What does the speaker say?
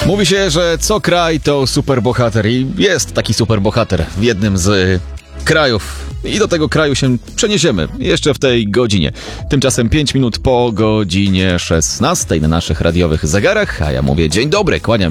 Mówi się, że co kraj to superbohater i jest taki superbohater w jednym z krajów. I do tego kraju się przeniesiemy jeszcze w tej godzinie. Tymczasem 5 minut po godzinie 16 na naszych radiowych zegarach, a ja mówię dzień dobry, kłaniam